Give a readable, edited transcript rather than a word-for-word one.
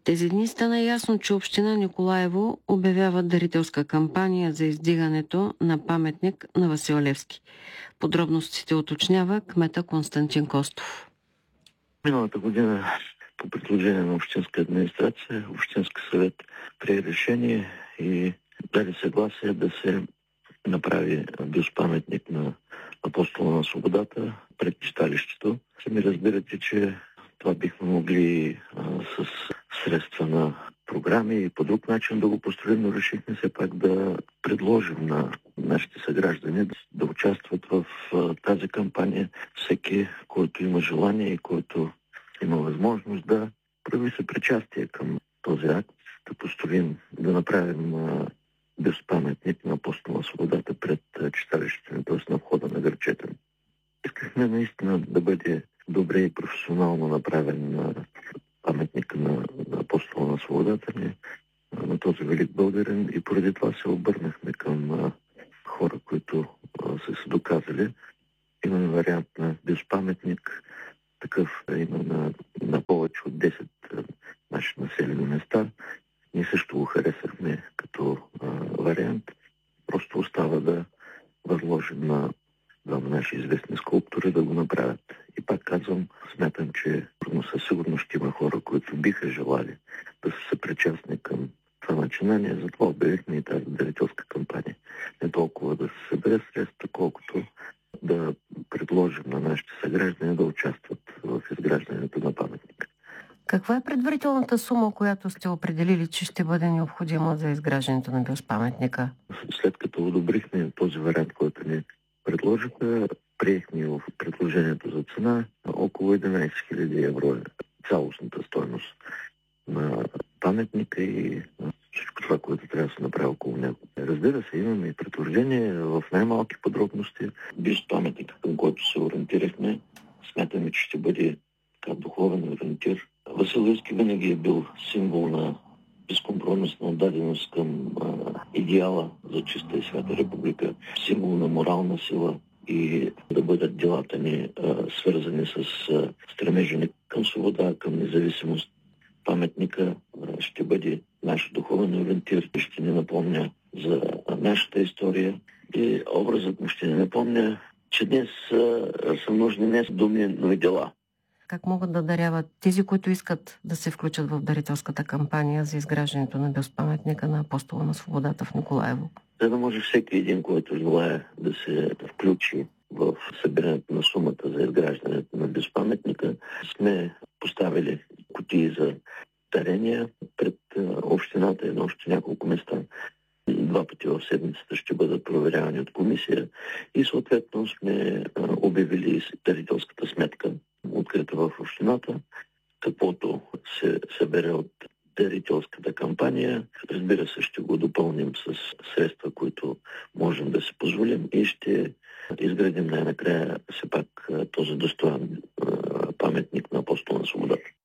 Тези дни стана ясно, че община Николаево обявява дарителска кампания за издигането на паметник на Васил Левски. Подробностите уточнява кмета Константин Костов. Миналата година по предложение на Общинска администрация, Общински съвет прие решение и даде съгласие да се направи бюст-паметник на Апостола на свободата пред читалището. Сами разбирате, че това бихме могли с средства на програми и по друг начин да го построим, но решихме все пак да предложим на нашите съграждани да участват в тази кампания. Всеки, който има желание и който има възможност да прояви съпричастие към този акт, да построим, да направим бюст-паметник на Апостола на свободата пред читалището, т.е. на входа на гърчета. Искахме наистина да бъде добре и професионално направен паметник на Апостола на свободата ни, на този велик българин, и поради това се обърнахме към хора, които са се доказали. Имаме вариант на бюст-паметник, такъв има на повече от 10 наши населени места. Ние също го харесахме като вариант. Просто остава да възложим на двама наши известни скулптори да го направят. И пак казвам, смятам, че със сигурност ще има хора, които биха желали да са съпричастни към това начинание. Затова обявихме и тази дарителска кампания. Не толкова да се събере средства, колкото да предложим на нашите съграждани да участват в изграждането на паметника. Каква е предварителната сума, която сте определили, че ще бъде необходима за изграждането на бюст-паметника? След като одобрихме този вариант, който ни предложиха, приехме в предложението за цена около 11 000 евро е цялостната стойност на паметника и всичко това, което трябва да се направи около него. Разбира се, имаме и предложение в най-малки подробности. Бюст-паметника, към който се ориентирахме, смятаме, че ще бъде духовен ориентир. Васил Левски винаги е бил символ на безкомпромисна отдаденост към идеала за чиста и свята република, символ на морална сила и да бъдат делата ни свързани с стремежа ни към свобода, към независимост. Паметника ще бъде наш духовен ориентир, ще ни напомня за нашата история и образът му ще ни напомня, че днес са нужни не думи, но и дела. Как могат да даряват тези, които искат да се включат в дарителската кампания за изграждането на бюст-паметника на Апостола на свободата в Николаево? За да може всеки един, който желае да се включи в събирането на сумата за изграждането на бюст-паметника, сме поставили кутии за дарения пред общината и на още няколко места. 2 пъти в седмицата ще бъдат проверявани от комисия и съответно сме обявили дарителската сметка, открита в общината, каквото се събере от дарителската кампания. Разбира се, ще го допълним с средства, които можем да си позволим и ще изградим най-накрая все пак този достоен паметник на Апостола на свободата.